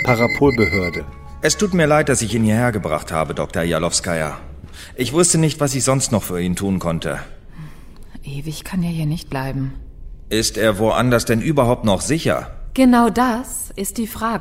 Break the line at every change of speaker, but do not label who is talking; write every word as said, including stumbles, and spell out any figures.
Parapolbehörde.
Es tut mir leid, dass ich ihn hierher gebracht habe, Doktor Jalowskaja. Ich wusste nicht, was ich sonst noch für ihn tun konnte.
Ewig kann er hier nicht bleiben.
Ist er woanders denn überhaupt noch sicher?
Genau das ist die Frage.